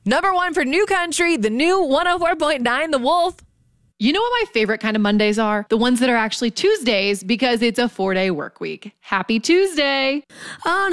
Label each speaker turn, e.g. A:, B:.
A: Number 1 for New Country, the new 104.9 The Wolf.
B: You know what my favorite kind of Mondays are? The ones that are actually Tuesdays because it's a 4-day work week. Happy Tuesday.
C: On